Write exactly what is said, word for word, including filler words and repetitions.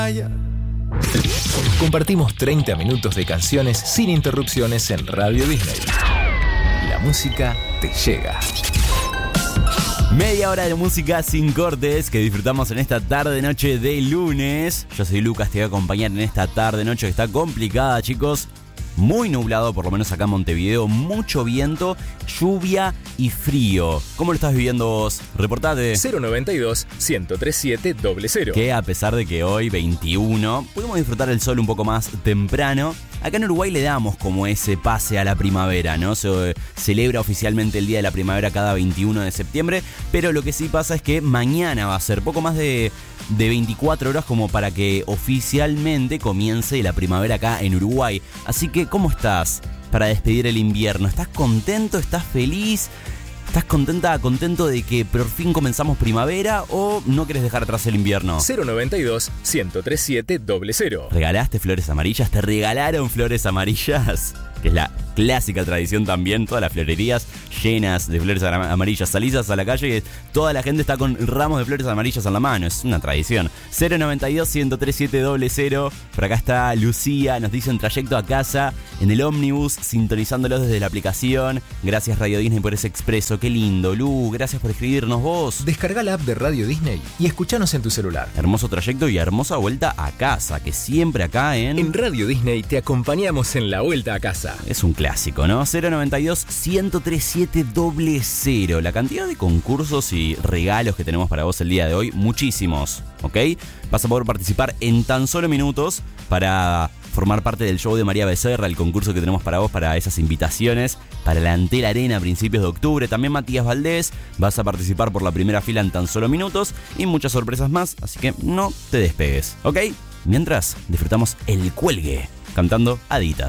Compartimos treinta minutos de canciones sin interrupciones en Radio Disney. La música te llega. Media hora de música sin cortes que disfrutamos en esta tarde-noche de lunes. Yo soy Lucas, te voy a acompañar en esta tarde-noche que está complicada, chicos. Muy nublado, por lo menos acá en Montevideo. Mucho viento, lluvia y frío. ¿Cómo lo estás viviendo vos? Reportate. cero noventa y dos, ciento treinta y siete, cero cero. Que a pesar de que hoy, veintiuno, pudimos disfrutar el sol un poco más temprano. Acá en Uruguay le damos como ese pase a la primavera, ¿no? Se celebra oficialmente el Día de la Primavera cada veintiuno de septiembre. Pero lo que sí pasa es que mañana va a ser poco más de, de veinticuatro horas como para que oficialmente comience la primavera acá en Uruguay. Así que, ¿cómo estás para despedir el invierno? ¿Estás contento? ¿Estás feliz? ¿Estás contenta, contento de que por fin comenzamos primavera o no querés dejar atrás el invierno? cero noventa y dos, ciento treinta y siete, cero cero. ¿Regalaste flores amarillas? ¿Te regalaron flores amarillas? Que es la clásica tradición también, todas las florerías llenas de flores amarillas. Salís a la calle y toda la gente está con ramos de flores amarillas en la mano, es una tradición. cero noventa y dos, ciento treinta y siete, cero cero. Por acá está Lucía, nos dice en trayecto a casa, en el ómnibus, sintonizándolos desde la aplicación. Gracias Radio Disney por ese expreso, qué lindo. Lu, gracias por escribirnos vos. Descarga la app de Radio Disney y escuchanos en tu celular. Hermoso trayecto y hermosa vuelta a casa, que siempre acá en... En Radio Disney te acompañamos en la vuelta a casa. Es un clásico, ¿no? cero noventa y dos, ciento treinta y siete, cero cero. La cantidad de concursos y regalos que tenemos para vos el día de hoy, muchísimos, ¿ok? Vas a poder participar en tan solo minutos para formar parte del show de María Becerra, el concurso que tenemos para vos, para esas invitaciones, para la Antel Arena a principios de octubre. También Matías Valdés, vas a participar por la primera fila en tan solo minutos y muchas sorpresas más, así que no te despegues, ¿ok? Mientras, disfrutamos El Cuelgue, cantando Aditas.